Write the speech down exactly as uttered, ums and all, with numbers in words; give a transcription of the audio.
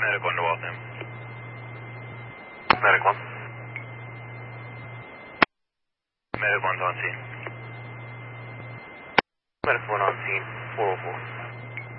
Medic one to Waltham. Medic one. Medic one's on scene. Medic one on scene, four oh four.